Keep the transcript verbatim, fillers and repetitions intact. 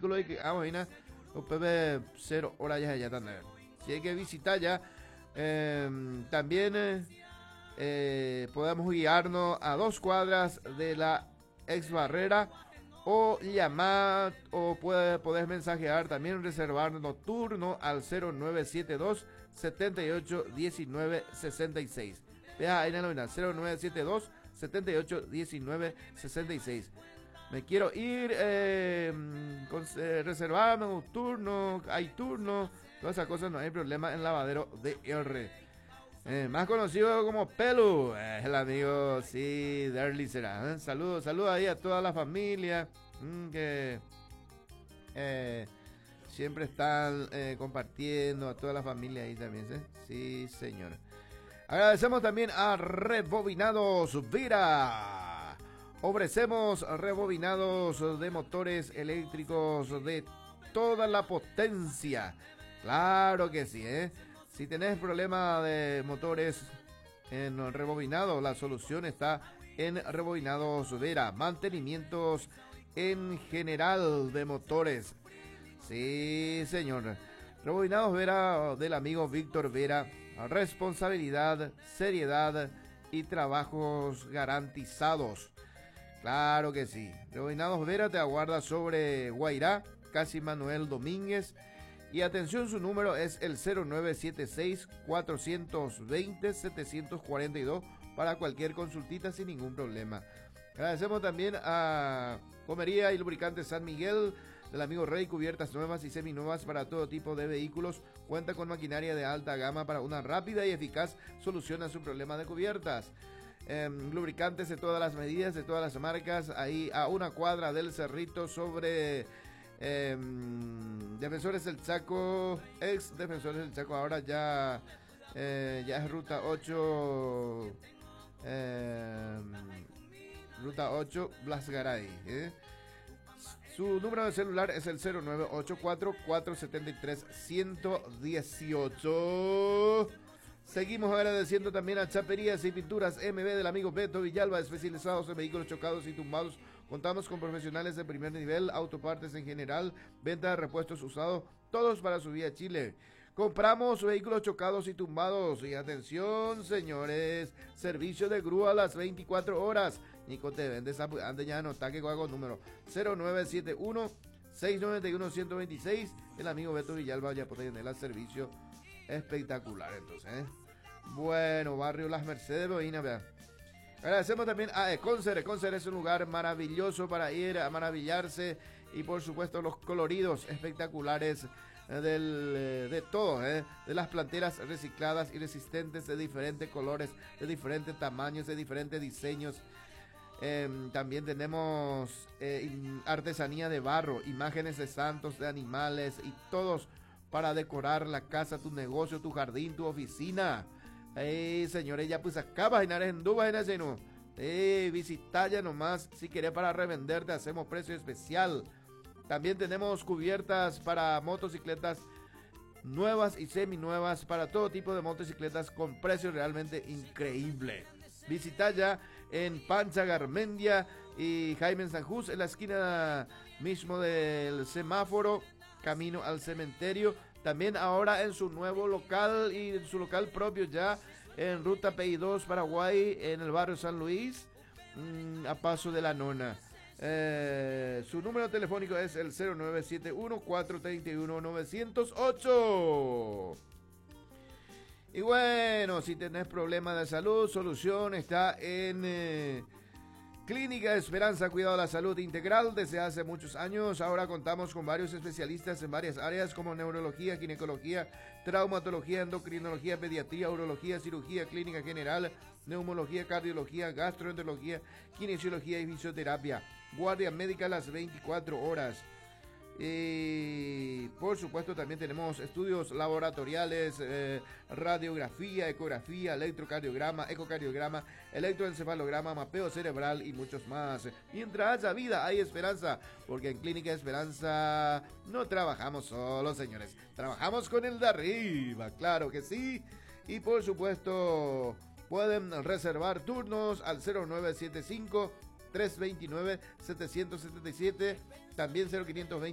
vehículo y que ah, bueno, Pepe cero horas ya ya también. Si hay que visitar ya, eh, también eh, eh, podemos guiarnos a dos cuadras de la ex barrera o llamar o puede, podés mensajear también reservar nocturno al cero nueve siete dos setenta y ocho diecinueve sesenta y seis. Vea ahí en la novena cero nueve siete dos setenta y ocho diecinueve sesenta y seis. Me quiero ir, eh, con, eh, reservar nocturno, hay turno, todas esas cosas, no hay problema en Lavadero D R. Eh, más conocido como Pelu, eh, el amigo, sí, de Early será. ¿eh? Saludos, saludos ahí a toda la familia mmm, que eh, siempre están eh, compartiendo, a toda la familia ahí también, ¿sí? Sí, señor. Agradecemos también a Rebobinados Vira. Ofrecemos rebobinados de motores eléctricos de toda la potencia. Claro que sí, ¿eh? Si tenés problema de motores en rebobinado, la solución está en Rebobinados Vera. Mantenimientos en general de motores. Sí, señor. Rebobinados Vera del amigo Víctor Vera. Responsabilidad, seriedad y trabajos garantizados. Claro que sí. Rebobinados Vera te aguarda sobre Guairá, casi Manuel Domínguez. Y atención, su número es el cero nueve siete seis cuatro dos cero siete cuatro dos para cualquier consultita sin ningún problema. Agradecemos también a Comería y Lubricante San Miguel del amigo Rey, cubiertas nuevas y seminuevas para todo tipo de vehículos. Cuenta con maquinaria de alta gama para una rápida y eficaz solución a su problema de cubiertas. Eh, lubricantes de todas las medidas, de todas las marcas, ahí a una cuadra del Cerrito sobre... Eh, Defensores del Chaco, ex Defensores del Chaco, ahora ya eh, ya es Ruta ocho, eh, Ruta ocho Blasgaray. ¿eh? Su número de celular es el cero nueve ocho cuatro cuatro siete tres uno uno ocho. Seguimos agradeciendo también a Chaperías y Pinturas M B del amigo Beto Villalba, especializados en vehículos chocados y tumbados. Contamos con profesionales de primer nivel, autopartes en general, venta de repuestos usados, todos para su vía a Chile. Compramos vehículos chocados y tumbados. Y atención, señores, servicio de grúa a las veinticuatro horas. Nico te vende, ande ya anota que hago número cero nueve siete uno seis nueve uno uno dos seis. El amigo Beto Villalba ya puede tener el servicio espectacular, entonces, ¿eh? Bueno, barrio Las Mercedes, Boina, vea. Agradecemos también a Econcer. Econcer es un lugar maravilloso para ir a maravillarse y por supuesto los coloridos espectaculares del, de todo, ¿eh? De las planteras recicladas y resistentes de diferentes colores, de diferentes tamaños, de diferentes diseños. Eh, también tenemos eh, artesanía de barro, imágenes de santos, de animales y todos para decorar la casa, tu negocio, tu jardín, tu oficina. Ey, señores, ya pues acá Bajinares en Duba en ese no. Ey, visita ya nomás. Si querés para revender, te hacemos precio especial. También tenemos cubiertas para motocicletas nuevas y seminuevas, para todo tipo de motocicletas con precios realmente increíbles. Visita ya en Pancha Garmendia y Jaime Sanjús, en la esquina mismo del semáforo, camino al cementerio. También ahora en su nuevo local y en su local propio ya en Ruta P I dos Paraguay, en el barrio San Luis, mmm, a paso de la nona. Eh, su número telefónico es el cero nueve siete uno cuatro tres uno nueve cero ocho. Y bueno, si tenés problemas de salud, solución está en... Eh, Clínica Esperanza, cuidado de la salud integral desde hace muchos años. Ahora contamos con varios especialistas en varias áreas como neurología, ginecología, traumatología, endocrinología, pediatría, urología, cirugía clínica general, neumología, cardiología, gastroenterología, kinesiología y fisioterapia. Guardia médica a las veinticuatro horas. Y por supuesto también tenemos estudios laboratoriales, eh, radiografía, ecografía, electrocardiograma, ecocardiograma, electroencefalograma, mapeo cerebral y muchos más. Mientras haya vida hay esperanza, porque en Clínica Esperanza no trabajamos solos, señores, trabajamos con el de arriba, claro que sí. Y por supuesto pueden reservar turnos al cero nueve siete cinco tres dos nueve siete siete siete, también cero quinientos veinte